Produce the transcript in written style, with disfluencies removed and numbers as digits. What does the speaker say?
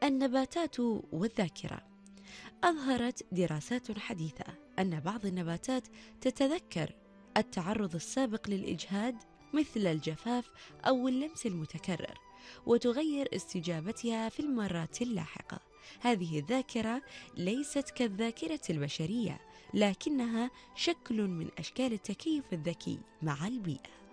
النباتات والذاكرة. أظهرت دراسات حديثة أن بعض النباتات تتذكر التعرض السابق للإجهاد مثل الجفاف أو اللمس المتكرر، وتغير استجابتها في المرات اللاحقة. هذه الذاكرة ليست كالذاكرة البشرية، لكنها شكل من أشكال التكيف الذكي مع البيئة.